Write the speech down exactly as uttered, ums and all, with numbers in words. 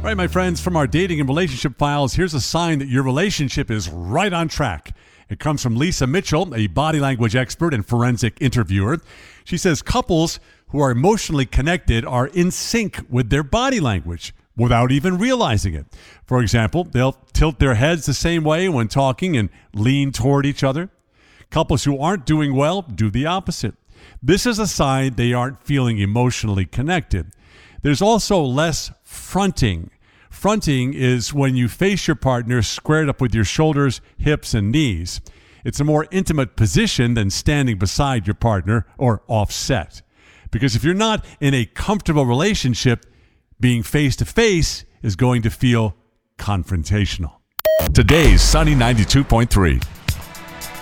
All right, my friends, from our dating and relationship files, here's a sign that your relationship is right on track. It comes from Lisa Mitchell, a body language expert and forensic interviewer. She says couples who are emotionally connected are in sync with their body language without even realizing it. For example, they'll tilt their heads the same way when talking and lean toward each other. Couples who aren't doing well do the opposite. This is a sign they aren't feeling emotionally connected. There's also less fronting. Fronting is when you face your partner squared up with your shoulders, hips, and knees. It's a more intimate position than standing beside your partner or offset. Because if you're not in a comfortable relationship, being face-to-face is going to feel confrontational. Today's Sunny ninety-two point three.